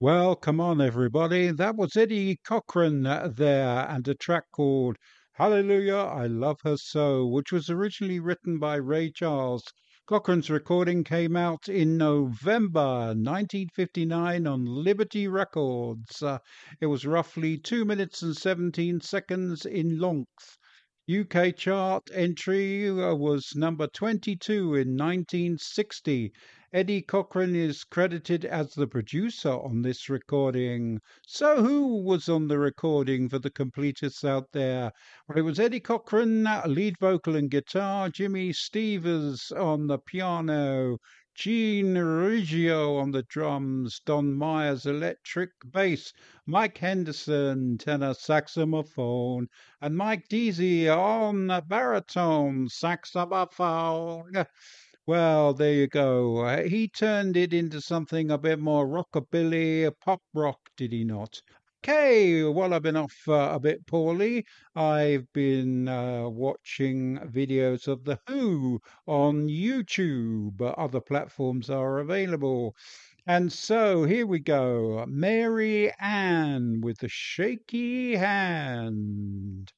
Well, come on, everybody. That was Eddie Cochran there, and a track called Hallelujah, I Love Her So, which was originally written by Ray Charles. Cochran's recording came out in November 1959 on Liberty Records. It was roughly 2 minutes and 17 seconds in length. UK chart entry was number 22 in 1960. Eddie Cochran is credited as the producer on this recording. So, who was on the recording for the completists out there? Well, it was Eddie Cochran, lead vocal and guitar, Jimmy Stevens on the piano, Gene Riggio on the drums, Don Myers electric bass, Mike Henderson tenor saxophone, and Mike Deasy on the baritone saxophone. Well, there you go. He turned it into something a bit more rockabilly, pop rock, did he not? Okay, well, I've been off a bit poorly. I've been watching videos of The Who on YouTube. Other platforms are available. And so here we go. Mary Ann with the shaky hand.